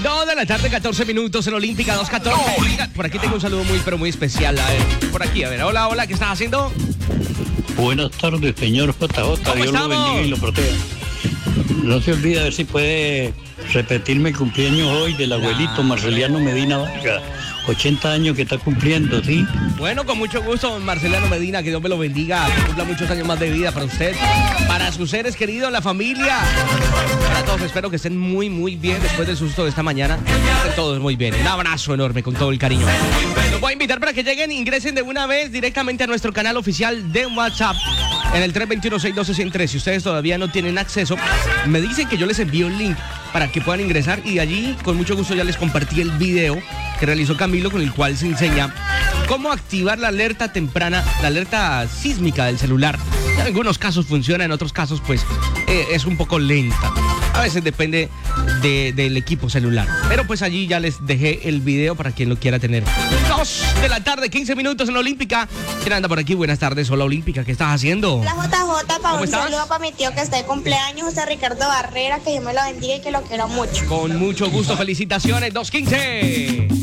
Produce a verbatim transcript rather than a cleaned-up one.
dos de la tarde, catorce minutos en Olímpica, dos catorce. Por aquí tengo un saludo muy, pero muy especial. A ver, por aquí, a ver. Hola, hola, ¿qué estás haciendo? Buenas tardes, señor J J. Dios lo bendiga y lo proteja. No se olvide a ver si puede repetirme el cumpleaños hoy del abuelito Marceliano Medina Vargas. ochenta años que está cumpliendo, ¿sí? Bueno, con mucho gusto, Marceliano Medina, que Dios me lo bendiga, que cumpla muchos años más de vida para usted, para sus seres queridos, la familia, para todos. Espero que estén muy, muy bien después del susto de esta mañana. Estén todos muy bien. Un abrazo enorme con todo el cariño. Los voy a invitar para que lleguen, ingresen de una vez directamente a nuestro canal oficial de WhatsApp en el tres dos uno, seis uno dos, uno cero tres. Si ustedes todavía no tienen acceso, me dicen que yo les envío el link para que puedan ingresar y allí con mucho gusto ya les compartí el video que realizó Camilo, con el cual se enseña cómo activar la alerta temprana, la alerta sísmica del celular. En algunos casos funciona, en otros casos pues eh, es un poco lenta. A veces depende de, del equipo celular. Pero pues allí ya les dejé el video para quien lo quiera tener. Dos de la tarde, quince minutos en la Olímpica. ¿Quién anda por aquí? Buenas tardes, hola Olímpica, ¿qué estás haciendo? La J J, para un estás? saludo para mi tío que está de cumpleaños, José Ricardo Barrera, que Dios me lo bendiga y que lo quiero mucho. Con mucho gusto, felicitaciones, dos quince.